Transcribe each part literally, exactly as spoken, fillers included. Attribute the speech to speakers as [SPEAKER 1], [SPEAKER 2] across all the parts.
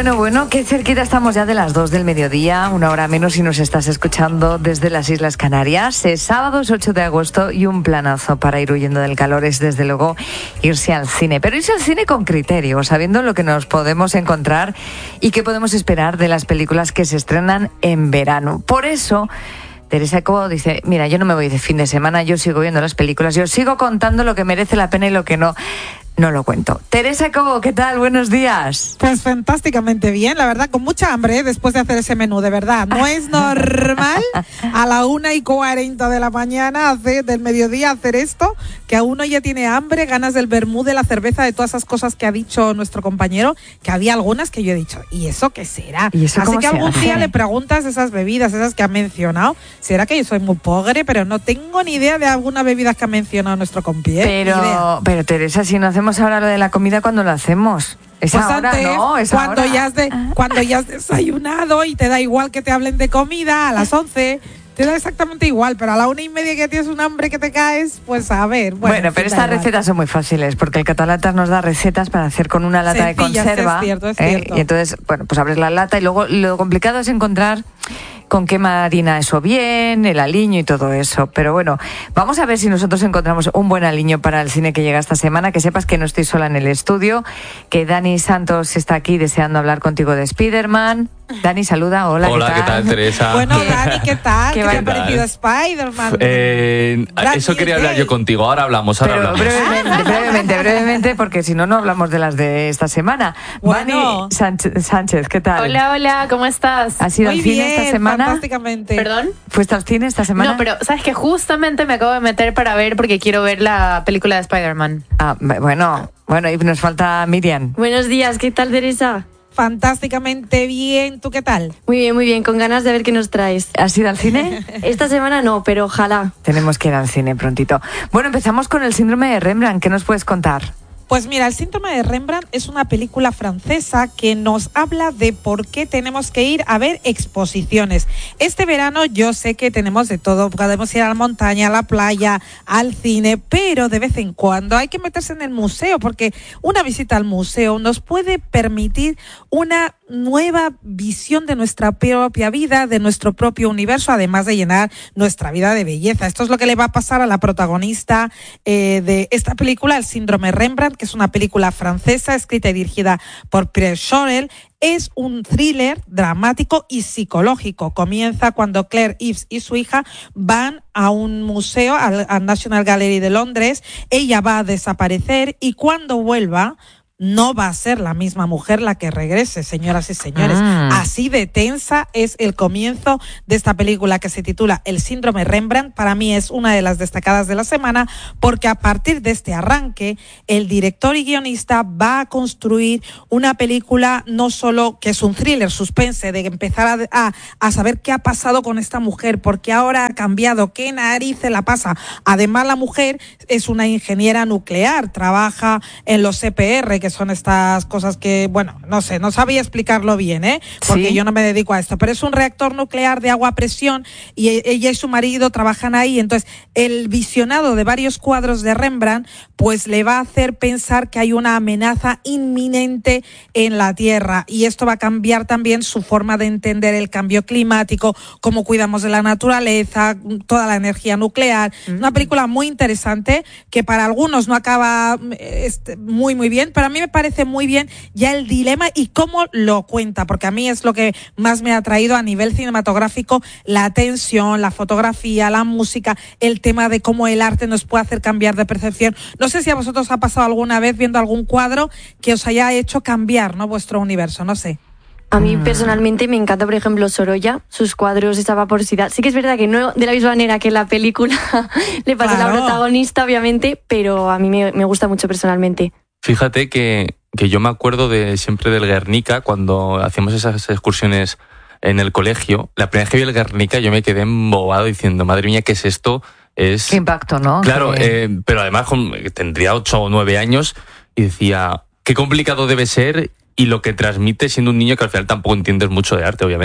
[SPEAKER 1] Bueno, bueno, qué cerquita estamos ya de las dos del mediodía, una hora menos si nos estás escuchando desde las Islas Canarias. Es sábado, es ocho de agosto y un planazo para ir huyendo del calor es desde luego irse al cine. Pero irse al cine con criterio, sabiendo lo que nos podemos encontrar y qué podemos esperar de las películas que se estrenan en verano. Por eso Teresa Cobo dice, mira, yo no me voy de fin de semana, yo sigo viendo las películas, yo sigo contando lo que merece la pena y lo que no. No lo cuento. Teresa Cobo, ¿qué tal? Buenos días.
[SPEAKER 2] Pues fantásticamente bien, la verdad, con mucha hambre, ¿eh? Después de hacer ese menú, de verdad. No es normal a la una y cuarenta de la mañana hacer, del mediodía hacer esto, que a uno ya tiene hambre, ganas del vermú, de la cerveza, de todas esas cosas que ha dicho nuestro compañero, que había algunas que yo he dicho, ¿y eso qué será?
[SPEAKER 1] ¿Y eso
[SPEAKER 2] Así que algún
[SPEAKER 1] hace?
[SPEAKER 2] día le preguntas esas bebidas, esas que ha mencionado, ¿será que yo soy muy pobre? Pero no tengo ni idea de algunas bebidas que ha mencionado nuestro compi, ¿eh?
[SPEAKER 1] Pero, pero Teresa, si no hacemos ahora lo de la comida, ¿cuándo lo hacemos? Es
[SPEAKER 2] pues
[SPEAKER 1] ahora,
[SPEAKER 2] antes,
[SPEAKER 1] ¿no? Es
[SPEAKER 2] cuando,
[SPEAKER 1] ahora.
[SPEAKER 2] Ya has de, cuando ya has desayunado y te da igual que te hablen de comida a las once, te da exactamente igual, pero a la una y media que tienes un hambre que te caes, pues a ver. Bueno,
[SPEAKER 1] Bueno, pero estas recetas son muy fáciles, porque el Catalatas nos da recetas para hacer con una lata
[SPEAKER 2] Sencillas,
[SPEAKER 1] de conserva.
[SPEAKER 2] es cierto, es
[SPEAKER 1] ¿eh?
[SPEAKER 2] cierto.
[SPEAKER 1] Y entonces, bueno, pues abres la lata y luego lo complicado es encontrar con qué marina eso bien, el aliño y todo eso. Pero bueno, vamos a ver si nosotros encontramos un buen aliño para el cine que llega esta semana. Que sepas que no estoy sola en el estudio, que Dani Santos está aquí deseando hablar contigo de Spider-Man. Dani, saluda, hola,
[SPEAKER 3] Hola,
[SPEAKER 1] ¿qué tal?
[SPEAKER 3] ¿qué tal, Teresa?
[SPEAKER 2] Bueno, Dani, ¿qué tal?
[SPEAKER 1] ¿Qué
[SPEAKER 2] ¿Qué,
[SPEAKER 1] va-
[SPEAKER 2] te ha parecido Spider-Man?
[SPEAKER 3] Eh,
[SPEAKER 2] Brad
[SPEAKER 3] eso quería hablar
[SPEAKER 2] Pitt.
[SPEAKER 3] yo contigo, ahora hablamos, ahora
[SPEAKER 1] Pero
[SPEAKER 3] hablamos.
[SPEAKER 1] brevemente, brevemente, brevemente, porque si no, no hablamos de las de esta semana.
[SPEAKER 2] Bueno.
[SPEAKER 1] Vani Sánchez, Sánchez, ¿qué tal?
[SPEAKER 4] Hola, hola, ¿cómo estás?
[SPEAKER 1] ¿Has ido
[SPEAKER 2] Muy
[SPEAKER 1] al cine
[SPEAKER 2] bien,
[SPEAKER 1] esta semana?
[SPEAKER 2] fantásticamente.
[SPEAKER 4] ¿Perdón?
[SPEAKER 1] ¿Fuiste al cine esta semana?
[SPEAKER 4] No, pero sabes que justamente me acabo de meter para ver porque quiero ver la película de Spider-Man.
[SPEAKER 1] Ah, bueno, bueno, y nos falta Miriam.
[SPEAKER 5] Buenos días, ¿qué tal, Teresa?
[SPEAKER 2] Fantásticamente bien, ¿tú qué tal?
[SPEAKER 5] Muy bien, muy bien, con ganas de ver qué nos traes.
[SPEAKER 1] ¿Has ido al cine?
[SPEAKER 5] Esta semana no, pero ojalá.
[SPEAKER 1] Tenemos que ir al cine prontito. Bueno, empezamos con el síndrome de Rembrandt. ¿Qué nos puedes contar?
[SPEAKER 2] Pues mira, El síndrome de Rembrandt es una película francesa que nos habla de por qué tenemos que ir a ver exposiciones. Este verano yo sé que tenemos de todo, podemos ir a la montaña, a la playa, al cine, pero de vez en cuando hay que meterse en el museo, porque una visita al museo nos puede permitir una nueva visión de nuestra propia vida, de nuestro propio universo, además de llenar nuestra vida de belleza. Esto es lo que le va a pasar a la protagonista eh, de esta película, El síndrome de Rembrandt, que es una película francesa escrita y dirigida por Pierre Chorel. Es un thriller dramático y psicológico. Comienza cuando Claire Eves y su hija van a un museo, al, al National Gallery de Londres. Ella va a desaparecer y cuando vuelva no va a ser la misma mujer la que regrese, señoras y señores.
[SPEAKER 1] Ah.
[SPEAKER 2] Así de tensa es el comienzo de esta película que se titula El síndrome Rembrandt. Para mí es una de las destacadas de la semana porque a partir de este arranque el director y guionista va a construir una película no solo que es un thriller, suspense, de empezar a, a, a saber qué ha pasado con esta mujer, por qué ahora ha cambiado, qué narices la pasa. Además, la mujer es una ingeniera nuclear, trabaja en los C P R, que son estas cosas que, bueno, no sé, no sabía explicarlo bien, ¿eh? Porque
[SPEAKER 1] ¿Sí?
[SPEAKER 2] yo no me dedico a esto, pero es un reactor nuclear de agua a presión y ella y su marido trabajan ahí. Entonces, el visionado de varios cuadros de Rembrandt, pues le va a hacer pensar que hay una amenaza inminente en la Tierra y esto va a cambiar también su forma de entender el cambio climático, cómo cuidamos de la naturaleza, toda la energía nuclear. Mm. Una película muy interesante que para algunos no acaba este, muy, muy bien, pero a mí me parece muy bien ya el dilema y cómo lo cuenta, porque a mí es lo que más me ha atraído a nivel cinematográfico, la tensión, la fotografía, la música, el tema de cómo el arte nos puede hacer cambiar de percepción. No sé si a vosotros ha pasado alguna vez viendo algún cuadro que os haya hecho cambiar, ¿no?, vuestro universo, no sé.
[SPEAKER 5] A mí personalmente me encanta, por ejemplo, Sorolla, sus cuadros, esa vaporosidad. Sí que es verdad que no de la misma manera que en la película le pasa
[SPEAKER 2] Claro.
[SPEAKER 5] a la protagonista, obviamente, pero a mí me, me gusta mucho personalmente.
[SPEAKER 3] Fíjate que, que yo me acuerdo de siempre del Guernica, cuando hacíamos esas excursiones en el colegio. La primera vez que vi el Guernica yo me quedé embobado diciendo, madre mía, ¿qué es esto? Es...
[SPEAKER 1] Qué impacto, ¿no?
[SPEAKER 3] Claro,
[SPEAKER 1] Que...
[SPEAKER 3] eh, pero además con- tendría ocho o nueve años y decía, qué complicado debe ser y lo que transmite siendo un niño que al final tampoco entiendes mucho de arte, obviamente.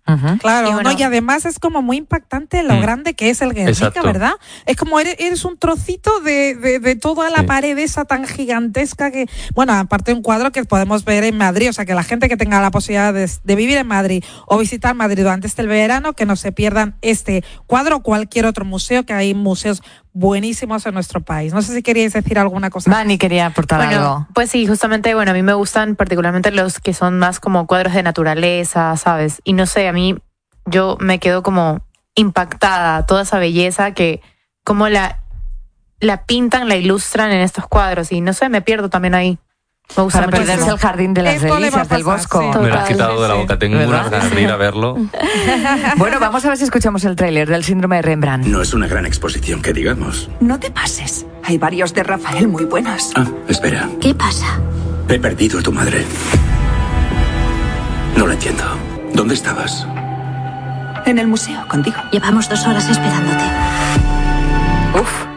[SPEAKER 1] Uh-huh.
[SPEAKER 2] Claro,
[SPEAKER 4] y, bueno,
[SPEAKER 2] ¿no? Y además es como muy impactante lo
[SPEAKER 3] mm.
[SPEAKER 2] grande que es el Guernica,
[SPEAKER 3] Exacto.
[SPEAKER 2] ¿verdad? Es como eres, eres un trocito de, de, de toda la
[SPEAKER 3] Sí.
[SPEAKER 2] pared esa tan gigantesca que, bueno, aparte de un cuadro que podemos ver en Madrid, o sea, que la gente que tenga la posibilidad de, de vivir en Madrid o visitar Madrid durante este verano, que no se pierdan este cuadro o cualquier otro museo, que hay museos buenísimos en nuestro país. No sé si queríais decir alguna cosa.
[SPEAKER 1] Vani quería aportar
[SPEAKER 4] bueno,
[SPEAKER 1] algo.
[SPEAKER 4] pues sí, justamente, bueno, a mí me gustan particularmente los que son más como cuadros de naturaleza, ¿sabes? Y no sé, a mí, yo me quedo como impactada, toda esa belleza que como la, la pintan, la ilustran en estos cuadros, y no sé, me pierdo también ahí. Me gusta
[SPEAKER 1] Para
[SPEAKER 4] muchísimo.
[SPEAKER 1] perderse el jardín de las
[SPEAKER 2] Esto le va a
[SPEAKER 1] delicias del
[SPEAKER 2] pasar,
[SPEAKER 1] Bosco.
[SPEAKER 2] sí.
[SPEAKER 3] Me lo has
[SPEAKER 4] Total,
[SPEAKER 3] quitado de la
[SPEAKER 2] sí,
[SPEAKER 3] boca,
[SPEAKER 2] sí.
[SPEAKER 3] tengo
[SPEAKER 1] ¿Verdad?
[SPEAKER 3] unas ganas de ir a verlo.
[SPEAKER 1] Bueno, vamos a ver si escuchamos el tráiler del síndrome de Rembrandt.
[SPEAKER 6] No es una gran exposición que digamos.
[SPEAKER 7] No te pases. Hay varios de Rafael muy buenos.
[SPEAKER 6] Ah, espera.
[SPEAKER 8] ¿Qué pasa?
[SPEAKER 6] He perdido a tu madre. No lo entiendo. ¿Dónde estabas?
[SPEAKER 7] En el museo, contigo.
[SPEAKER 8] Llevamos dos horas esperándote.
[SPEAKER 1] Uf.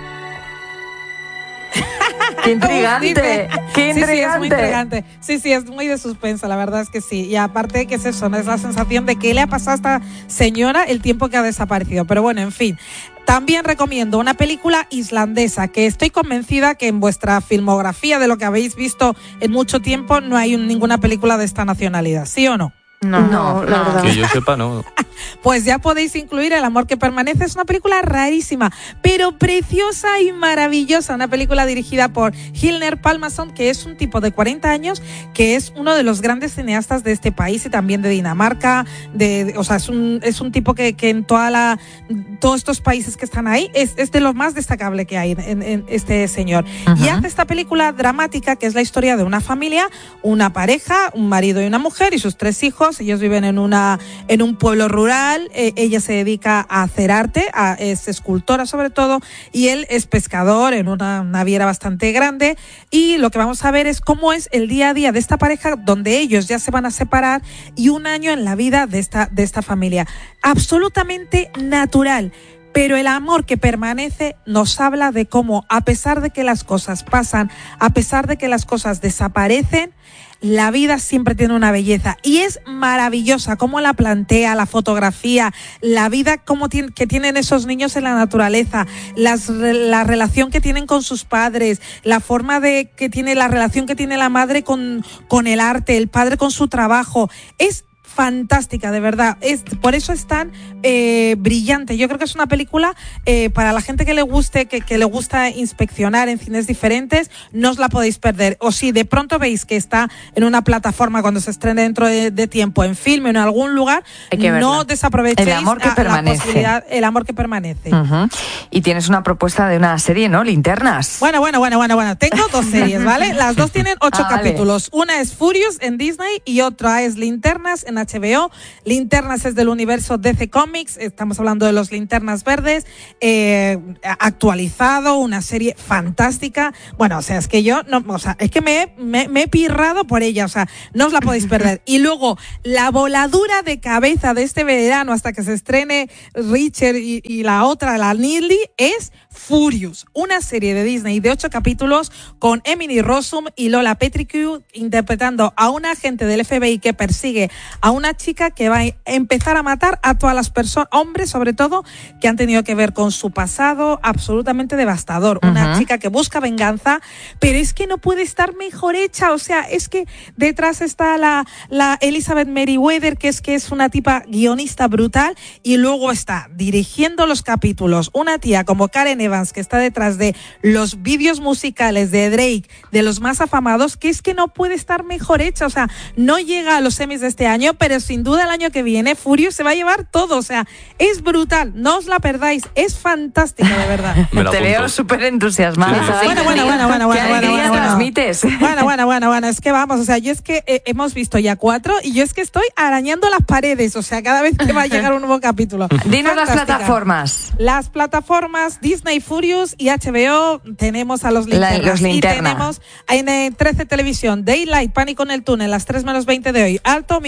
[SPEAKER 1] ¡Qué intrigante!
[SPEAKER 2] Dice.
[SPEAKER 1] ¡Qué
[SPEAKER 2] Sí, sí, es muy
[SPEAKER 1] intrigante!
[SPEAKER 2] intrigante. Sí, sí, es muy de suspenso, la verdad es que sí. Y aparte que es eso, ¿no? Es la sensación de qué le ha pasado a esta señora el tiempo que ha desaparecido. Pero bueno, en fin. También recomiendo una película islandesa que estoy convencida que en vuestra filmografía, de lo que habéis visto en mucho tiempo, no hay ninguna película de esta nacionalidad, ¿sí o no?
[SPEAKER 4] No,
[SPEAKER 1] No,
[SPEAKER 4] la
[SPEAKER 1] no.
[SPEAKER 4] verdad.
[SPEAKER 3] Que yo sepa, no.
[SPEAKER 2] Pues ya podéis incluir El amor que permanece. Es una película rarísima, pero preciosa y maravillosa. Una película dirigida por Hilner Palmason, que es un tipo de cuarenta años, que es uno de los grandes cineastas de este país y también de Dinamarca. De, de, o sea, es un, es un tipo que, que en toda la, todos estos países que están ahí es, es de lo más destacable que hay en, en este señor.
[SPEAKER 1] Uh-huh.
[SPEAKER 2] Y hace esta película dramática que es la historia de una familia, una pareja, un marido y una mujer y sus tres hijos. Ellos viven en una en un pueblo rural. Eh, ella se dedica a hacer arte, a, es escultora sobre todo, y él es pescador en una naviera bastante grande. Y lo que vamos a ver es cómo es el día a día de esta pareja, donde ellos ya se van a separar, y un año en la vida de esta, de esta familia. Absolutamente natural. Pero el amor que permanece nos habla de cómo, a pesar de que las cosas pasan, a pesar de que las cosas desaparecen, la vida siempre tiene una belleza y es maravillosa cómo la plantea, la fotografía, la vida cómo tiene, que tienen esos niños en la naturaleza, las, la relación que tienen con sus padres, la forma de que tiene la relación que tiene la madre con, con el arte, el padre con su trabajo. Es fantástica, de verdad. Es, por eso es tan eh, brillante. Yo creo que es una película eh, para la gente que le guste, que, que le gusta inspeccionar en cines diferentes, no os la podéis perder. O si de pronto veis que está en una plataforma cuando se estrene dentro de, de tiempo, en film, en algún lugar, no desaprovechéis
[SPEAKER 1] El amor que
[SPEAKER 2] la,
[SPEAKER 1] permanece.
[SPEAKER 2] la posibilidad, el amor que permanece.
[SPEAKER 1] Uh-huh. Y tienes una propuesta de una serie, ¿no? Linternas.
[SPEAKER 2] Bueno, bueno, bueno, bueno, bueno. Tengo dos series, ¿vale? Las dos tienen ocho
[SPEAKER 1] Ah, vale.
[SPEAKER 2] capítulos. Una es Furious en Disney y otra es Linternas en H B O. Linternas es del universo D C Comics. Estamos hablando de los Linternas Verdes. Eh, actualizado, una serie fantástica. Bueno, o sea, es que yo, no, o sea, es que me, he- me, me he pirrado por ella. O sea, no os la podéis perder. Y luego, la voladura de cabeza de este verano hasta que se estrene Richard y, y la otra, la Neely, es Furious, una serie de Disney de ocho capítulos con Emily Rossum y Lola Petricu interpretando a un agente del F B I que persigue a una chica que va a empezar a matar a todas las personas, hombres sobre todo, que han tenido que ver con su pasado absolutamente devastador. Uh-huh. Una chica que busca venganza, pero es que no puede estar mejor hecha. O sea, es que detrás está la, la Elizabeth Merriweather, que es que es una tipa guionista brutal, y luego está dirigiendo los capítulos una tía como Karen Evans, que está detrás de los vídeos musicales de Drake, de los más afamados, que es que no puede estar mejor hecha. O sea, no llega a los Emmys de este año, pero sin duda el año que viene Furious se va a llevar todo. O sea, es brutal, no os la perdáis, es fantástica, de verdad.
[SPEAKER 3] Me la
[SPEAKER 1] Te
[SPEAKER 3] apunto.
[SPEAKER 1] veo súper entusiasmada.
[SPEAKER 3] Sí,
[SPEAKER 2] Bueno, bueno, bueno, bueno,
[SPEAKER 1] ¿Qué
[SPEAKER 2] bueno,
[SPEAKER 1] alegría
[SPEAKER 2] bueno, bueno.
[SPEAKER 1] transmites?
[SPEAKER 2] Bueno, bueno, bueno, bueno, es que vamos, o sea, yo es que eh, hemos visto ya cuatro y yo es que estoy arañando las paredes, o sea, cada vez que va a llegar un nuevo capítulo.
[SPEAKER 1] Dinos las
[SPEAKER 2] Fantástica.
[SPEAKER 1] plataformas.
[SPEAKER 2] Las plataformas Disney Furious y H B O, tenemos a los
[SPEAKER 1] La-
[SPEAKER 2] linternas.
[SPEAKER 1] los
[SPEAKER 2] y
[SPEAKER 1] linterna.
[SPEAKER 2] tenemos en eh, trece Televisión, Daylight, Pánico en el túnel, las tres menos veinte de hoy, Alto, Mi madre dispara.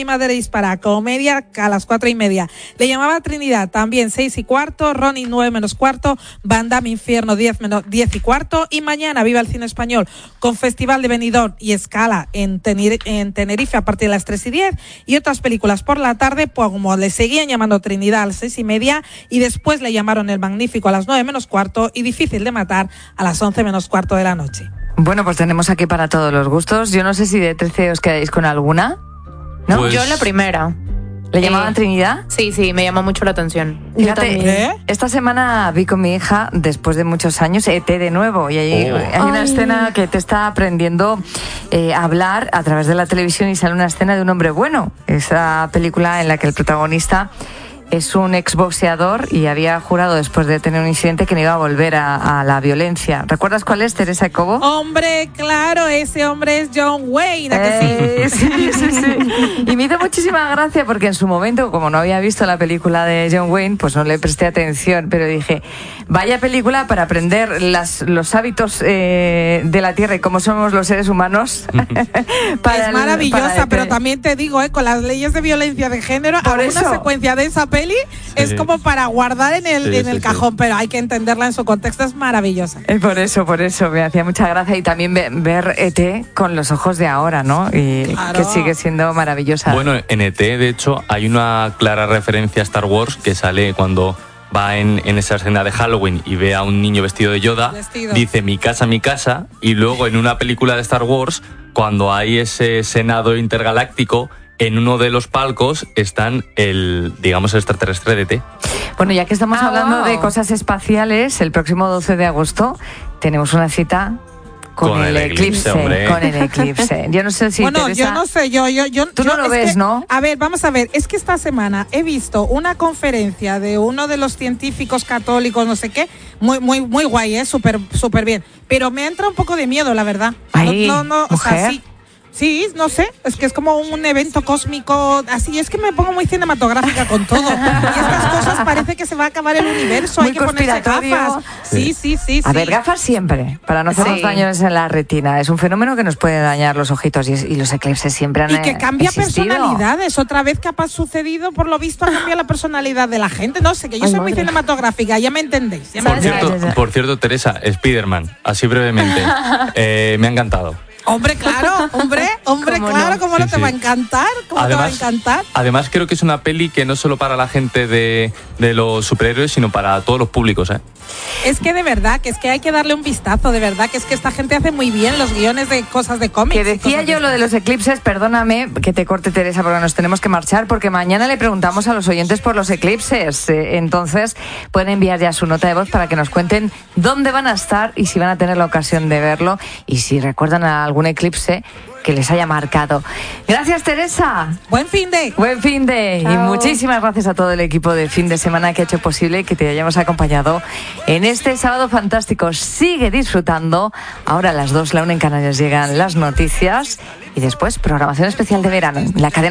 [SPEAKER 2] Dispara, comedia a las cuatro y media. Le llamaba Trinidad, también seis y cuarto, Ronnie nueve menos cuarto, Van Damme Infierno diez menos diez y cuarto, y mañana Viva el Cine Español con Festival de Benidorm y Scala en, Tener- en Tenerife a partir de las tres y diez, y otras películas por la tarde, pues como le seguían llamando Trinidad a las seis y media, y después le llamaron El Magnífico a las nueve menos cuarto y Difícil de Matar a las once menos cuarto de la noche.
[SPEAKER 1] Bueno, pues tenemos aquí para todos los gustos. Yo no sé si de trece os quedáis con alguna, ¿no?
[SPEAKER 3] Pues-
[SPEAKER 4] Yo la primera.
[SPEAKER 1] ¿Le llamaban
[SPEAKER 4] Eh,
[SPEAKER 1] Trinidad?
[SPEAKER 4] Sí, sí, me llamó mucho la atención.
[SPEAKER 5] Yo
[SPEAKER 1] Fíjate,
[SPEAKER 5] también.
[SPEAKER 2] ¿Eh?
[SPEAKER 1] esta semana vi con mi hija, después de muchos años, E T de nuevo. Y hay,
[SPEAKER 3] Oh.
[SPEAKER 1] hay una
[SPEAKER 5] Ay.
[SPEAKER 1] escena que te está aprendiendo eh, a hablar a través de la televisión, y sale una escena de Un hombre bueno. Esa película en la que el protagonista es un exboxeador y había jurado después de tener un incidente que no iba a volver a, a la violencia. ¿Recuerdas cuál es, Teresa Cobo?
[SPEAKER 2] Hombre, claro, ese hombre es John Wayne, ¿a que sí?
[SPEAKER 1] Eh, sí, sí, sí. Y me hizo muchísima gracia porque en su momento, como no había visto la película de John Wayne, pues no le presté atención, pero dije, vaya película para aprender las, los hábitos eh, de la Tierra y cómo somos los seres humanos. Para
[SPEAKER 2] Es
[SPEAKER 1] el-
[SPEAKER 2] maravillosa,
[SPEAKER 1] para el-
[SPEAKER 2] pero también te digo, eh, con las leyes de violencia de género,
[SPEAKER 1] Por
[SPEAKER 2] alguna
[SPEAKER 1] eso.
[SPEAKER 2] secuencia de esa peli es como para guardar en el,
[SPEAKER 3] Sí,
[SPEAKER 2] en
[SPEAKER 3] sí,
[SPEAKER 2] el
[SPEAKER 3] sí.
[SPEAKER 2] cajón, pero hay que entenderla en su contexto, es maravillosa.
[SPEAKER 1] Eh, Por eso, por eso, me hacía mucha gracia, y también ve- ver E T con los ojos de ahora, ¿no? Y
[SPEAKER 2] Claro.
[SPEAKER 1] que sigue siendo maravillosa.
[SPEAKER 3] Bueno, en E T, de hecho, hay una clara referencia a Star Wars que sale cuando va en, en esa escena de Halloween y ve a un niño vestido de Yoda,
[SPEAKER 2] Vestido.
[SPEAKER 3] dice mi casa, mi casa, y luego en una película de Star Wars, cuando hay ese senado intergaláctico, en uno de los palcos están el, digamos, el extraterrestre de E T.
[SPEAKER 1] Bueno, ya que estamos
[SPEAKER 4] Ah,
[SPEAKER 1] hablando
[SPEAKER 4] wow.
[SPEAKER 1] de cosas espaciales, el próximo doce de agosto tenemos una cita con,
[SPEAKER 3] Con
[SPEAKER 1] el,
[SPEAKER 3] el eclipse,
[SPEAKER 1] eclipse,
[SPEAKER 3] hombre.
[SPEAKER 1] con el eclipse. Yo no sé si
[SPEAKER 2] bueno,
[SPEAKER 1] Teresa-
[SPEAKER 2] yo no sé, yo, yo, yo.
[SPEAKER 1] Tú
[SPEAKER 2] yo-
[SPEAKER 1] no lo
[SPEAKER 2] es
[SPEAKER 1] ves,
[SPEAKER 2] que-
[SPEAKER 1] ¿no?
[SPEAKER 2] A ver, vamos a ver, es que esta semana he visto una conferencia de uno de los científicos católicos, no sé qué, muy, muy, muy guay, ¿eh? Súper, súper bien. Pero me entra un poco de miedo, la verdad.
[SPEAKER 1] Ay,
[SPEAKER 2] no, no, no, o sea,
[SPEAKER 1] mujer.
[SPEAKER 2] sí. Sí, no sé, es que es como un evento cósmico, así, es que me pongo muy cinematográfica con todo. Y estas cosas parece que se va a acabar el universo,
[SPEAKER 1] Muy
[SPEAKER 2] hay que ponerse
[SPEAKER 1] conspiratorio.
[SPEAKER 2] gafas. Sí, sí, sí,
[SPEAKER 1] A
[SPEAKER 2] sí.
[SPEAKER 1] ver, gafas siempre, para no hacernos
[SPEAKER 4] Sí.
[SPEAKER 1] daños en la retina. Es un fenómeno que nos puede dañar los ojitos, y, es- y los eclipses siempre han
[SPEAKER 2] Y que
[SPEAKER 1] eh,
[SPEAKER 2] cambia
[SPEAKER 1] existido.
[SPEAKER 2] personalidades. Otra vez que ha sucedido, por lo visto, ha cambiado la personalidad de la gente. No sé, que yo
[SPEAKER 5] Ay,
[SPEAKER 2] soy muy
[SPEAKER 5] madre.
[SPEAKER 2] cinematográfica, ya me entendéis. ya me
[SPEAKER 3] Por
[SPEAKER 4] ¿Sabes?
[SPEAKER 2] entendéis.
[SPEAKER 3] cierto, por cierto, Teresa, Spiderman, así brevemente, eh, me ha encantado.
[SPEAKER 2] Hombre, claro, hombre, hombre,
[SPEAKER 4] ¿Cómo
[SPEAKER 2] claro,
[SPEAKER 4] no?
[SPEAKER 2] ¿cómo
[SPEAKER 3] Sí,
[SPEAKER 2] no te
[SPEAKER 3] sí.
[SPEAKER 2] va a encantar? ¿Cómo te va a encantar?
[SPEAKER 3] además creo que es una peli que no solo para la gente de, de los superhéroes, sino para todos los públicos, ¿eh?
[SPEAKER 2] Es que de verdad, que es que hay que darle un vistazo, de verdad, que es que esta gente hace muy bien los guiones de cosas de cómics.
[SPEAKER 1] Que decía yo lo de los eclipses, perdóname que te corte, Teresa, porque nos tenemos que marchar, porque mañana le preguntamos a los oyentes por los eclipses. Eh, entonces pueden enviar ya su nota de voz para que nos cuenten dónde van a estar y si van a tener la ocasión de verlo, y si recuerdan a algún eclipse que les haya marcado. Gracias, Teresa.
[SPEAKER 2] Buen fin de...
[SPEAKER 1] Buen fin de, y
[SPEAKER 4] Chao.
[SPEAKER 1] muchísimas gracias a todo el equipo de fin de semana que ha hecho posible que te hayamos acompañado en este sábado fantástico. Sigue disfrutando. Ahora a las dos, la una en Canarias, llegan las noticias y después programación especial de verano. La cadena